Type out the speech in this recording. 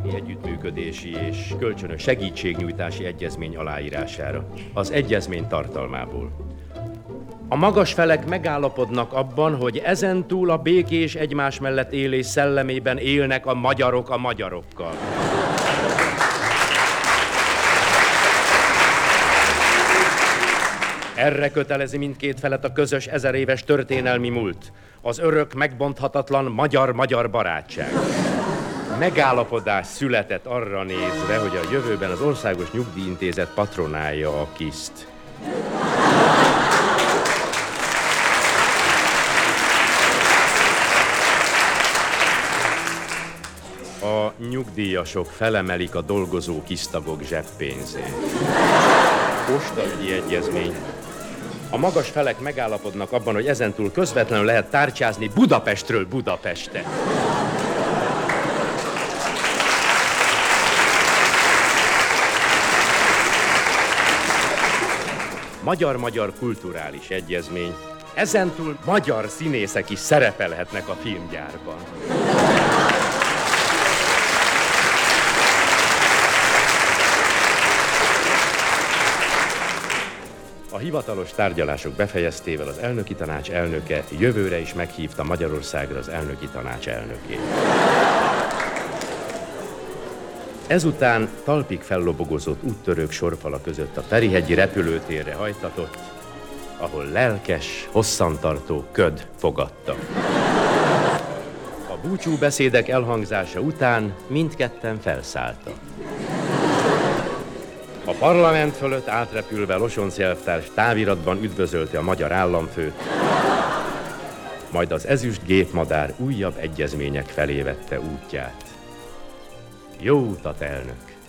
gazdasági együttműködési és kölcsönös segítségnyújtási egyezmény aláírására. Az egyezmény tartalmából. A magas felek megállapodnak abban, hogy ezentúl a békés egymás mellett élés szellemében élnek a magyarok a magyarokkal. Erre kötelezi mindkét felet a közös 1000 éves történelmi múlt, az örök, megbonthatatlan magyar-magyar barátság. Megállapodás született arra nézve, hogy a jövőben az Országos Nyugdíjintézet patronálja a KISZ-t. A nyugdíjasok felemelik a dolgozó KISZ-tagok zseppénzét. Postaügyi egyezmény. A magas felek megállapodnak abban, hogy ezentúl közvetlenül lehet tárcsázni Budapestről Budapestre. Magyar-magyar kulturális egyezmény. Ezentúl magyar színészek is szerepelhetnek a filmgyárban. A hivatalos tárgyalások befejeztével az elnöki tanács elnöke jövőre is meghívta Magyarországra az elnöki tanács elnökét. Ezután talpig fellobogozott úttörők sorfala között a Ferihegyi repülőtérre hajtatott, ahol lelkes, hosszantartó köd fogadta. A búcsú beszédek elhangzása után mindketten felszálltak. A parlament fölött átrepülve Losonc elvtárs táviratban üdvözölte a magyar államfőt, majd az ezüst gépmadár újabb egyezmények felé vette útját. Jó utat, elnök!